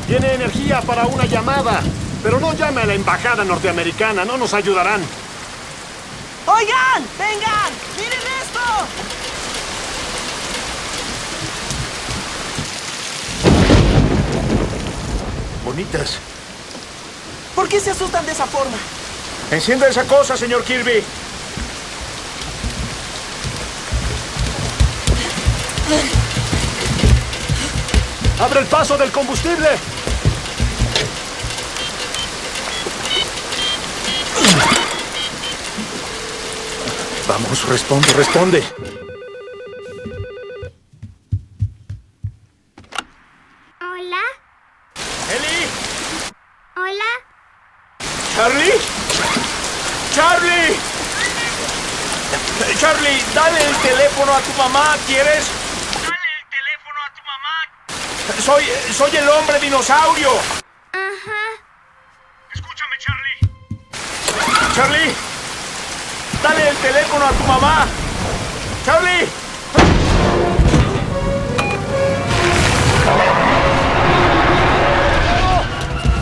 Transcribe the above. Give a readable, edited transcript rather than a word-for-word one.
Tiene energía para una llamada. Pero no llame a la embajada norteamericana, no nos ayudarán. ¡Oigan! ¡Vengan! ¡Miren esto! Bonitas. ¿Por qué se asustan de esa forma? Encienda esa cosa, señor Kirby. ¡Abre el paso del combustible! Vamos, responde, responde. Hola. ¡Eli! Hola. ¿Charlie? ¡Charlie! Charlie, dale el teléfono a tu mamá, ¿quieres? Dale el teléfono a tu mamá. Soy el hombre dinosaurio. Ajá. Escúchame, Charlie. Charlie, dale el teléfono a tu mamá. Charlie.